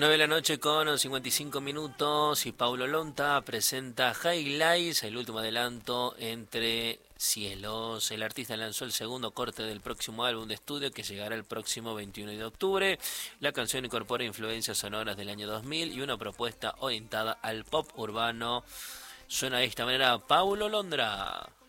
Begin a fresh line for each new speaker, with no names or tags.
9 de la noche con 55 minutos y Paulo Lonta presenta Highlights, el último adelanto entre cielos. El artista lanzó el segundo corte del próximo álbum de estudio que llegará el próximo 21 de octubre. La canción incorpora influencias sonoras del año 2000 y una propuesta orientada al pop urbano. Suena de esta manera Paulo Londra.